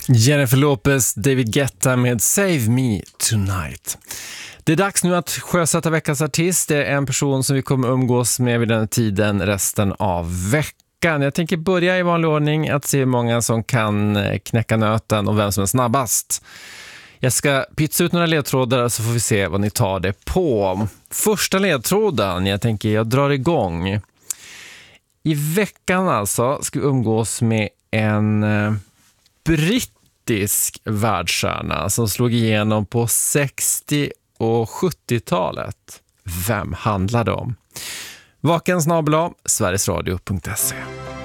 Jennifer Lopez, David Guetta med Save Me Tonight. Det är dags nu att sjösätta veckans artist. Det är en person som vi kommer umgås med vid den tiden resten av veckan. Jag tänker börja i vanlig ordning att se hur många som kan knäcka nöten och vem som är snabbast. Jag ska pytsa ut några ledtrådar så får vi se vad ni tar det på. Första ledtråden, jag drar igång. I veckan alltså ska vi umgås med en brittisk världsstjärna som slog igenom på 60- och 70-talet. Vem handlar det om? Vaken@sverigesradio.se